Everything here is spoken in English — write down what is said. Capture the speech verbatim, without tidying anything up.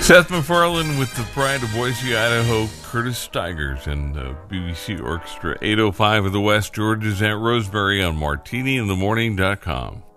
Seth MacFarlane with the Pride of Boise, Idaho, Curtis Stigers, and the B B C Orchestra. eight oh five of the West George's Aunt Rosemary on martini in the morning dot com.